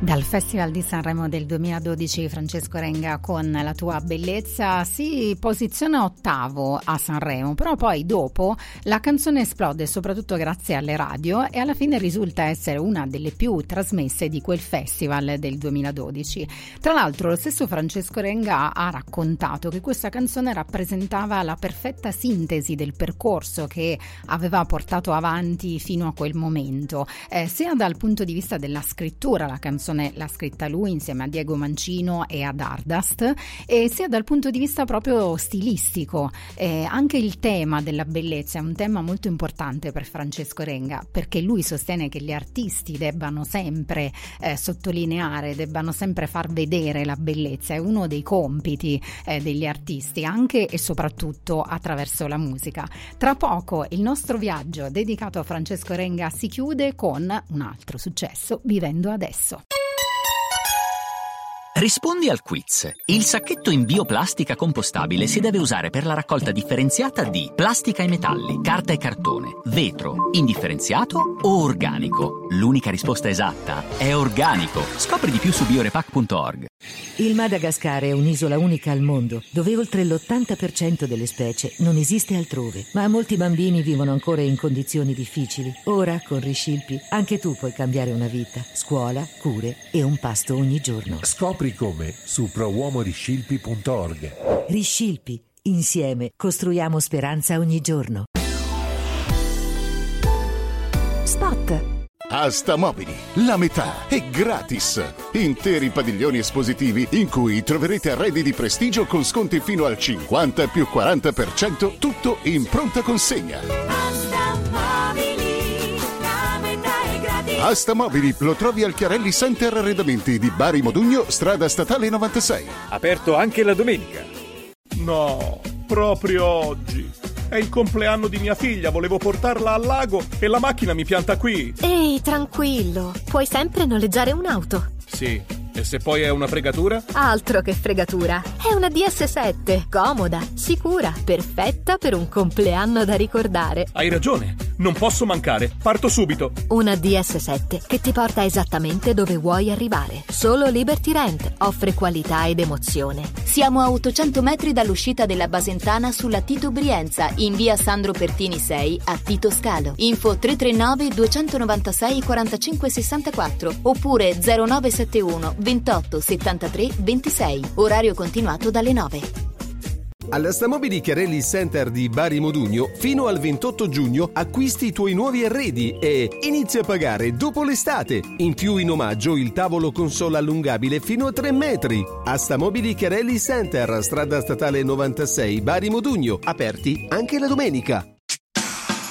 Dal Festival di Sanremo del 2012 Francesco Renga con La tua bellezza si posiziona ottavo a Sanremo, però poi dopo la canzone esplode soprattutto grazie alle radio e alla fine risulta essere una delle più trasmesse di quel festival del 2012. Tra l'altro lo stesso Francesco Renga ha raccontato che questa canzone rappresentava la perfetta sintesi del percorso che aveva portato avanti fino a quel momento, sia dal punto di vista della scrittura, la canzone l'ha scritta lui insieme a Diego Mancino e ad Ardast, e sia dal punto di vista proprio stilistico. Anche il tema della bellezza è un tema molto importante per Francesco Renga, perché lui sostiene che gli artisti debbano sempre sottolineare, debbano sempre far vedere la bellezza, è uno dei compiti degli artisti, anche e soprattutto attraverso la musica. Tra poco il nostro viaggio dedicato a Francesco Renga si chiude con un altro successo, Vivendo adesso. Rispondi al quiz. Il sacchetto in bioplastica compostabile si deve usare per la raccolta differenziata di plastica e metalli, carta e cartone, vetro, indifferenziato o organico. L'unica risposta esatta è organico. Scopri di più su biorepack.org. Il Madagascar è un'isola unica al mondo, dove oltre l'80% delle specie non esiste altrove. Ma molti bambini vivono ancora in condizioni difficili. Ora, con Riscilpi, anche tu puoi cambiare una vita. Scuola, cure e un pasto ogni giorno. Scopri come su prouomoriscilpi.org. Riscilpi. Insieme costruiamo speranza ogni giorno. Spot. Asta Mobili, la metà è gratis. Interi padiglioni espositivi in cui troverete arredi di prestigio con sconti fino al 50 più 40%, tutto in pronta consegna. Asta Mobili, la metà è gratis. Asta Mobili lo trovi al Chiarelli Center Arredamenti di Bari Modugno, strada statale 96. Aperto anche la domenica. No, proprio oggi. È il compleanno di mia figlia, volevo portarla al lago e la macchina mi pianta qui. Ehi, tranquillo, puoi sempre noleggiare un'auto. Sì, e se poi è una fregatura? Altro che fregatura, è una DS7, comoda, sicura, perfetta per un compleanno da ricordare. Hai ragione, non posso mancare, parto subito. Una DS7 che ti porta esattamente dove vuoi arrivare. Solo Liberty Rent offre qualità ed emozione. Siamo a 800 metri dall'uscita della Basentana sulla Tito Brienza, in via Sandro Pertini 6 a Tito Scalo. Info 339 296 45 64 oppure 0971 28 73 26. Orario continuato dalle 9. All'Asta Mobili Chiarelli Center di Bari Modugno, fino al 28 giugno acquisti i tuoi nuovi arredi e inizia a pagare dopo l'estate. In più, in omaggio, il tavolo console allungabile fino a 3 metri. Asta Mobili Chiarelli Center, strada statale 96 Bari Modugno, aperti anche la domenica.